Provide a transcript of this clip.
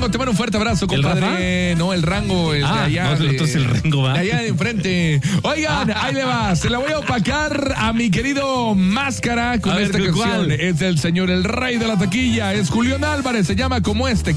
Rango, te mando un fuerte abrazo, compadre. No, el Rango, el de allá. No, entonces el Rango va. De allá de enfrente. Oigan, ahí le va. Se la voy a opacar a mi querido Máscara con esta canción. ¿cuál? Es del señor El Rey de la Taquilla. Es Julián Álvarez. Se llama Como Este.